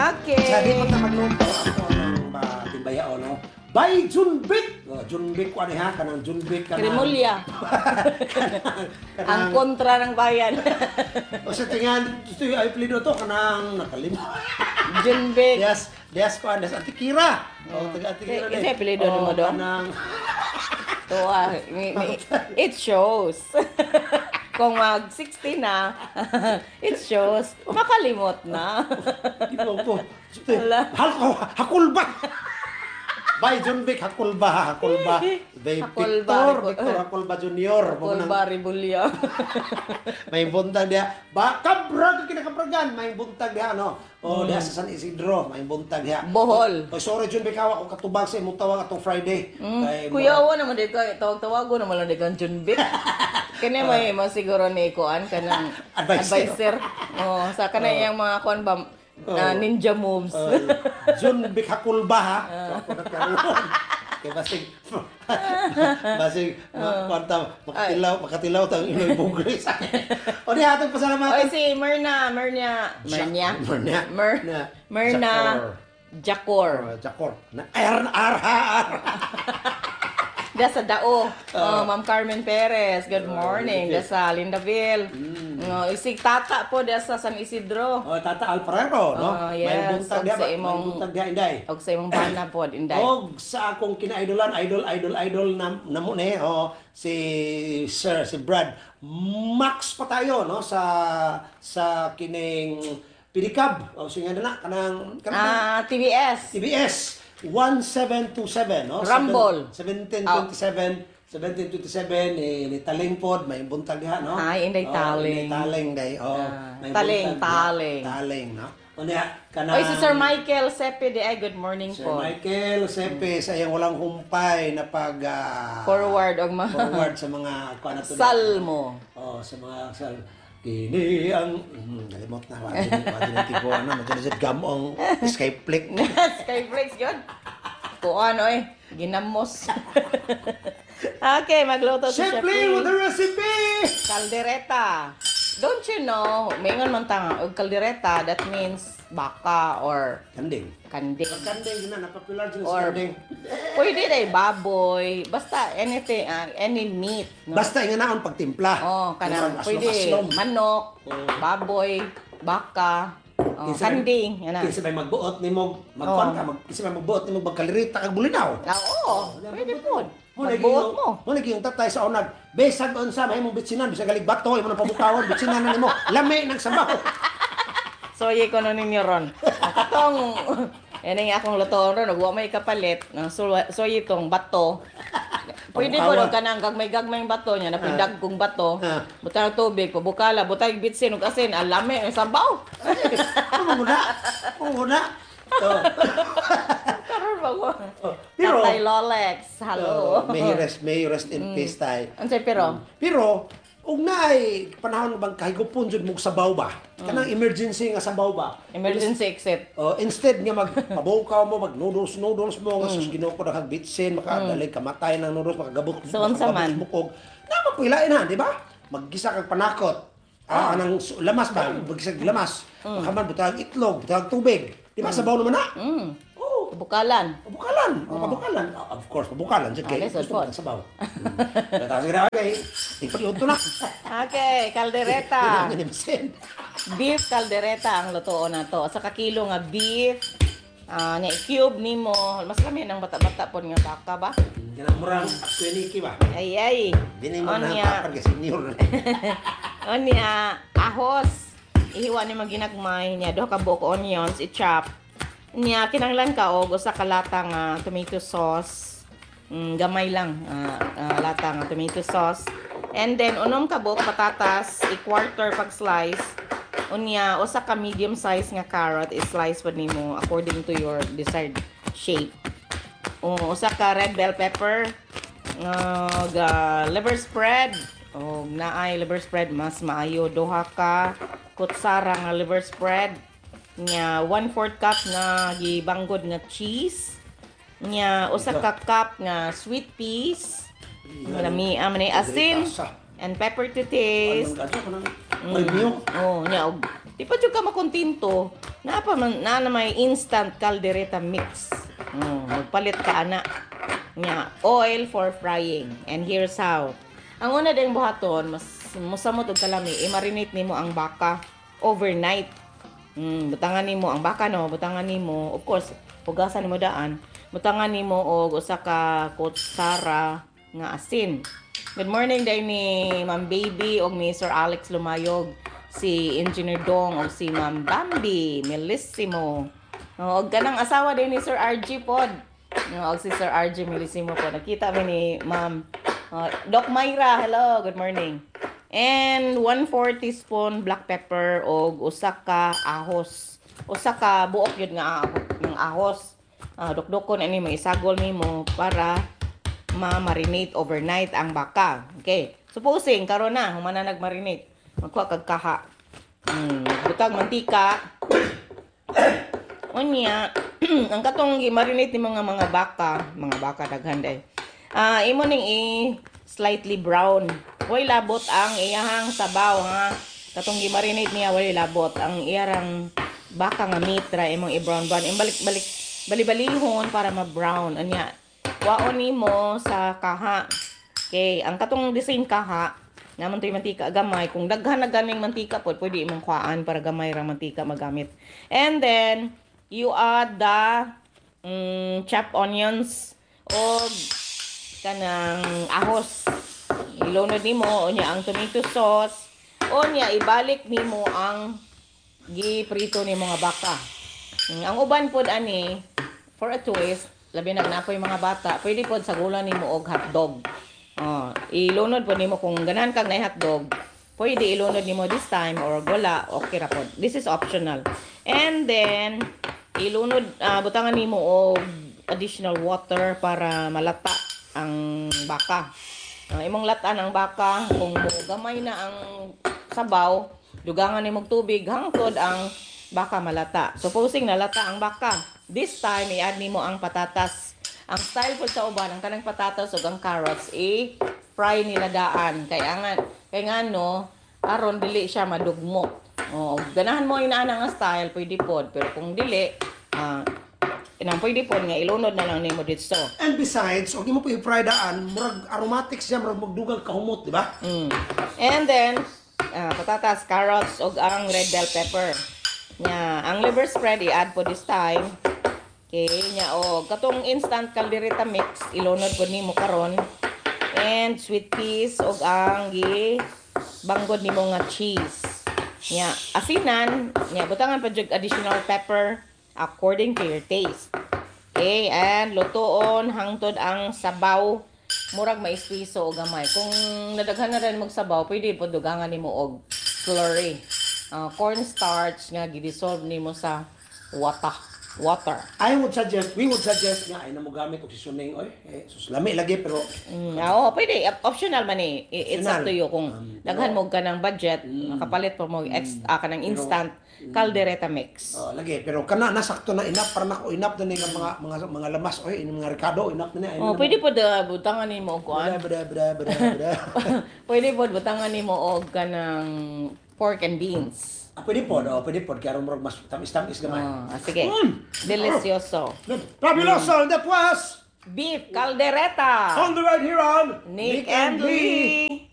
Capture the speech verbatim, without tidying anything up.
Okay. Sabi ko na magluto ako ng timbayao, no? By Junbik! Oh, Junbik ko ano ha? Kanang Junbik ka na. Krimulya. Ang kontra ng bayan. O sa tingnan, gusto yung apelido to, kanang nakalimut. Junbik. Yes, yes ko, andas Antikira. O, taga Antikira. Kasi apelido mo doon? Kanang... Tuwa. It shows. Kung mag sixty na, it shows, makalimot na. Ito po. Hakul, hakul ba? By John Vic, hakul ba? Hakul ba? By Victor, Victor Hakulba Junior. Hakulba Rebulya. May buntag dia. Ba, kabrag, kinakabragan. May buntag dia, ano? O, dia sa San Isidro. May buntag dia. Bohol. O, sorry, John Vic, ako katubang sa imong tawag atong Friday. Kuya, awa naman di ka, tawag-tawago naman lang di kang Junbik. Kanya may masiguro ni Kuan kanang advisor. Oh, sa kana yang mga kuan ba na ninja moves. Jun Bik Hakulba ha. Ako nagkaroon. Kaya basig basig kwanta makatilaw makatilaw tang inoy bugris. O di atong pasalamatan. Oy si Merna, Mernya, Mernya. Mernya. Merna. Merna. Jakor. Jakor. Na ar ar ar. Da sa Dao, uh, Ma'am Carmen Perez, good morning. Da sa Lindaville. Mm. No, isig tata po da sa San Isidro. Oh, Tata Alfredo, no? Uh, yes. May buntag dia, Sa may imong, buntag dia inday. og sa imong bana po, inday. Og sa akong kinaidolan, idol, idol, idol na namo ni, oh, si Sir, si Brad. Max pa tayo, no? Sa sa kining Pidikab. O, sige na na, kanang... Ah, T V S. T V S. one seven two seven, no? Rumble. seventeen twenty-seven. seventeen twenty-seven, eh, ni Taling pod, may buntag diha, no? Ay, inday taling. Oh, taling, day. Oh, Ah, may taling, buntag taling. diha. Taling, no? O niya, kanang... Oy, si Sir Michael Sepe di ay good morning Sir po. Michael Sepe, sa iyang walang humpay na pag... ah, Forward og mga forward sa mga... kuwan na to, salmo. Oh, sa mga sal kini ang hmm, nalimot na wala din wala din tipo ano madali sa gamong skyflick. Skyflakes yun. Kuan oy, ginamos. Okay, magluto si Chef Simply with the recipe. Caldereta. Don't you know, maingon man ta og caldereta, that means baka or Kanding. kanding. Kanding na napopular dyan Or sa kanding. pwede day baboy, basta anything, uh, any meat. No? Basta nga naon pagtimpla. Oh, kanang As long pwede as long. manok, Oh. baboy, baka, oh, Kinsa may- kanding, yan na. Kinsa may magbuot nimo magkuan Oh. ka mag kinsa may magbuot nimo magkalirita kag bulinaw. Ah, oo, pwede po. Mo lagi Magbuot mo. mo lagi yung tatay sa unag. Besag unsa may mong bitsinan bisag galig bato imo nang pabukawon bitsinan na nimo. Lami nang sabaw. So, ye ko nun ninyo ron. Ang katong, yan ang akong luto ron, nagwa may kapalit. So, so itong bato. Pwede po nung kanang gagmay-gagmay yung bato niya, napindag kong bato. Ah. Butang tubig, pabukala, butang bitsin, ug asin, alami, ang sabaw. Ano mo na? Ano mo na? Oh. Karoon ba ko? Oh, pero- Tatay Lolex, hello. Oh, may rest may rest in peace tay. Ano sa'yo, pero? Pero ug naay panahon bang kahigupon jud mong sabaw ba? Kanang emergency nga sabaw ba? Emergency exit. Oh, instead nga magpabukaw mo, mag noodles noodles mo nga sus Ginoo ko daghang bitsin, makadali kamatay ng noodles, makagabot So, unsa man? bukog. Na mapilain na, di ba? Maggisa kag panakot. Ah, anang su- lamas ba? Maggisa kag lamas. Makaman butang itlog, butang tubig. Di ba sabaw naman na? Mm. Oh, Bukalan. pabukalan. Oh, pabukalan. Oh, of course, pabukalan. Jud kay Ah, gusto po. mo ng sabaw. Tapos gira kay ipaliud to na. Okay, caldereta. Ganyan sin. Beef caldereta ang lutoon na to. Sa kakilo nga beef, ah nya i-cube nimo. Mas kami nang bata-bata po nga baka ba? Ganang murang twenty ba? Ay ay. Dili mo na Onya, papar kay senior. onya ahos. Ihiwa ni maginagmay niya do ka buok onions i-chop. Niya kinahanglan ka og usa ka lata nga tomato sauce. Mm, gamay lang ah, ah, lata nga tomato sauce. And then unom ka buok patatas, i-quarter pag slice. Unya usa ka medium size nga carrot i-slice pa nimo according to your desired shape. O usa ka red bell pepper, uh, ga liver spread. O naay liver spread mas maayo duha ka kutsara nga liver spread. Nya one fourth cup nga gibanggod nga cheese. Nya usa ka cup nga sweet peas. Malami amani asin and pepper to taste. Premium. Oh, nya og Di pa jud ka makontinto. Na pa man na, na may instant caldereta mix. Mm, magpalit ka ana. Nya, oil for frying. And here's how. Ang una ding buhaton, mas musamot og kalami, i-marinate nimo ang baka overnight. Mm, butangan nimo ang baka no, butangan nimo, of course, hugasan nimo daan. Butangan nimo og usa ka kutsara nga asin. Good morning day ni Ma'am Baby og ni Sir Alex Lumayog, si Engineer Dong og si Ma'am Bambi Melissimo. No, og kanang asawa din ni Sir R G pod. No, og si Sir R G Melissimo po. Nakita mi ni Ma'am uh, Doc Myra. Hello, good morning. And one fourth teaspoon black pepper og usa ka ahos. Usa ka buok yun nga ahos, ng ahos. Uh, dukdukon ani may isagol nimo para ma-marinate overnight ang baka. Okay. Supposing karon na humana nag-marinate. Magkuha kag kaha. Hmm, butag mantika. Unya, ang katong gi-marinate ni mga mga baka, mga baka daghan day. Ah, uh, imo ning i slightly brown. Way labot ang iyahang sabaw nga. Katong gi-marinate niya way labot ang iyarang baka nga meat ra imong i-brown brown. Imbalik-balik bali-balihon para ma-brown. Anya, waon nimo sa kaha. Okay, ang katong design kaha naman to'y mantika gamay. Kung daghan na ganing mantika po, pwede imong kuhaan para gamay ra mantika magamit. And then, you add the um, chopped onions o kanang ahos. Ilunod nimo unya ang tomato sauce. Unya ibalik nimo ang giprito ni mga baka. Ang uban pod ani for a twist, labi na napoy mga bata, pwede pod sagulan nimo og hotdog. Oh, ilunod po nimo kung ganahan kang na hotdog. Pwede ilunod nimo this time or gula, okay ra pod. This is optional. And then ilunod uh, butangan nimo og additional water para malata ang baka. Uh, imong latan ang baka kung gamay na ang sabaw, dugangan nimo og tubig hangtod ang baka malata. Supposing nalata ang baka, this time i-add nimo ang patatas. Ang style po sa uban, ang kanang patatas o ang carrots, i-fry nila daan. Kaya nga, kaya nga no, aron dili siya madugmo. O, ganahan mo inaana nga style, pwede pod. Pero kung dili, ah, uh, inang pwede pod nga ilunod na lang nimo dito. And besides, og imo po i-fry daan, murag aromatics siya, murag magdugang kahumot, di ba? Mm. And then, uh, patatas, carrots, og ang red bell pepper. Nya, ang liver spread i-add po this time. Okay, nya o katong instant caldereta mix ilunod ko nimo karon. And sweet peas og ang gi banggod nimo nga cheese. Nya asinan, nya butangan pa jud additional pepper according to your taste. Okay, and lutoon hangtod ang sabaw murag maispiso o gamay. Kung nadaghan na rin magsabaw, pwede po dugangan nimo og slurry. Uh, cornstarch nga gidissolve nimo sa water. Water. I would suggest, we would suggest nga ay na mo gamit og seasoning oy. Eh, sus lami lagi pero Mm, oo, pwede. Optional man eh. I- It's up Optional. to you kung Um, daghan mo ka ng budget, makapalit pa mo ex, ah, ka ng instant caldereta mix. oh, lagi pero kana nasakto na enough para nako enough na ni nga mga mga mga lamas oy ini mga Ricardo enough na ni. Oh, pwede po da butangan nimo og kuan. Bada bada bada bada. Pwede po butangan nimo og kanang pork and beans. Ah, pwede po, oh, pwede po kaya murag mas tamis-tamis gamay. Oh, ah, sige. Mm. Delicioso. Fabuloso, that was Beef caldereta. on the right here on Nick and Lee.